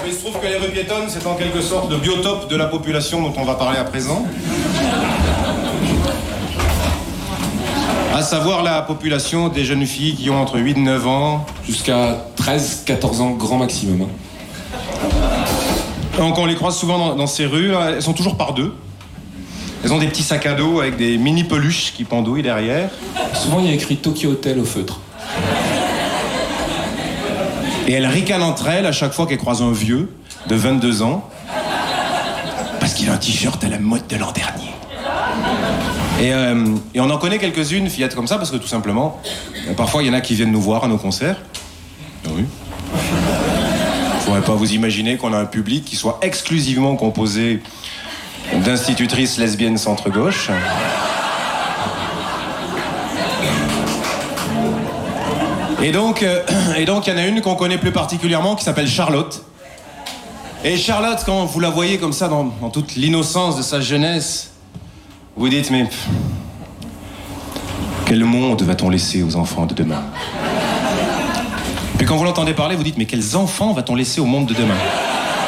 il se trouve que les rues piétonnes, c'est en quelque sorte le biotope de la population dont on va parler à présent. À savoir la population des jeunes filles qui ont entre 8 et 9 ans. Jusqu'à 13-14 ans, grand maximum. Donc on les croise souvent dans ces rues, là. Elles sont toujours par deux. Elles ont des petits sacs à dos avec des mini peluches qui pendouillent derrière. Souvent, il y a écrit Tokyo Hotel au feutre. Et elles ricanent entre elles à chaque fois qu'elles croisent un vieux de 22 ans. Parce qu'il a un t-shirt à la mode de l'an dernier. Et on en connaît quelques-unes, fillettes comme ça, parce que tout simplement, parfois il y en a qui viennent nous voir à nos concerts. Oui. Faudrait pas vous imaginer qu'on a un public qui soit exclusivement composé d'institutrices lesbiennes centre-gauche. Et donc, il y en a une qu'on connaît plus particulièrement qui s'appelle Charlotte. Et Charlotte, quand vous la voyez comme ça dans toute l'innocence de sa jeunesse, vous dites, mais quel monde va-t-on laisser aux enfants de demain? Puis quand vous l'entendez parler, vous dites, mais quels enfants va-t-on laisser au monde de demain?